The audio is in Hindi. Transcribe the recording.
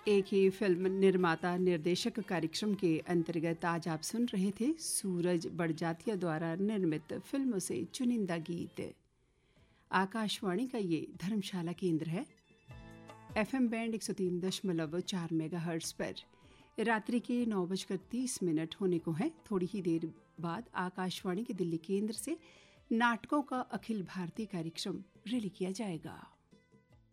एक ही फिल्म निर्माता निर्देशक कार्यक्रम के अंतर्गत आज आप सुन रहे थे सूरज बड़जात्या द्वारा निर्मित फिल्मों से चुनिंदा गीत। आकाशवाणी का ये धर्मशाला केंद्र है। FM बैंड 103.4 मेगाहर्ट्ज पर रात्रि के 9:30 होने को है। थोड़ी ही देर बाद आकाशवाणी के दिल्ली केंद्र से नाटकों का अखिल भारतीय कार्यक्रम रिले किया जाएगा।